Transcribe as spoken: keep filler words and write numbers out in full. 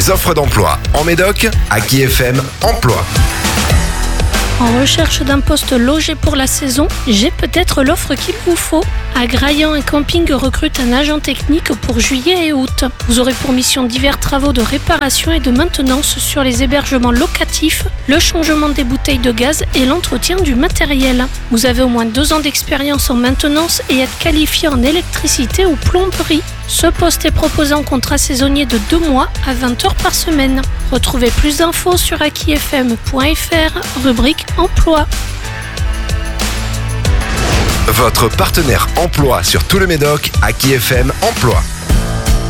Les offres d'emploi en Médoc, Aki F M Emploi. En recherche d'un poste logé pour la saison, j'ai peut-être l'offre qu'il vous faut. À Graillan, un camping recrute un agent technique pour juillet et août. Vous aurez pour mission divers travaux de réparation et de maintenance sur les hébergements locatifs, le changement des bouteilles de gaz et l'entretien du matériel. Vous avez au moins deux ans d'expérience en maintenance et êtes qualifié en électricité ou plomberie. Ce poste est proposé en contrat saisonnier de deux mois à vingt heures par semaine. Retrouvez plus d'infos sur aki f m point f r, rubrique Emploi. Votre partenaire emploi sur tout le Médoc, Aki F M Emploi.